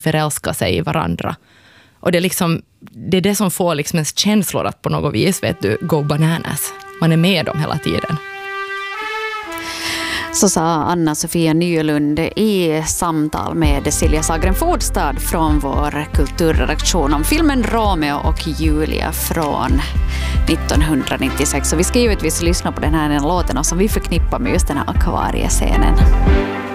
förälska sig i varandra. Och det är det som får liksom ens känslor att på något vis, vet du, go bananas. Man är med dem hela tiden. Så sa Anna-Sofia Nylund i samtal med Silja Sagren-Fordstad från vår kulturredaktion om filmen Romeo och Julia från 1996. Så vi ska givetvis lyssna på den här låten som vi förknippar med just den här akvariescenen.